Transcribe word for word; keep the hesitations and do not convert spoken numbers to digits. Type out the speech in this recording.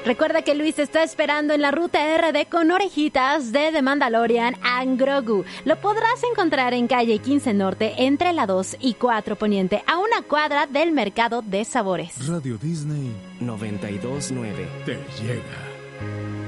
Recuerda que Luis está esperando en la ruta R D con orejitas de The Mandalorian and Grogu. Lo podrás encontrar en calle quince Norte, entre la dos y cuatro Poniente, a una cuadra del Mercado de Sabores. Radio Disney noventa y dos nueve te llega.